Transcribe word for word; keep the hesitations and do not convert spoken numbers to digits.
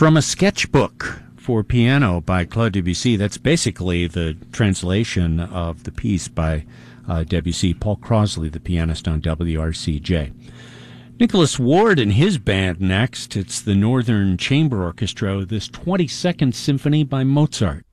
From a sketchbook for piano by Claude Debussy. That's basically the translation of the piece by uh, Debussy. Paul Crosley, the pianist on W R C J. Nicholas Ward and his band next. It's the Northern Chamber Orchestra, this twenty-second Symphony by Mozart.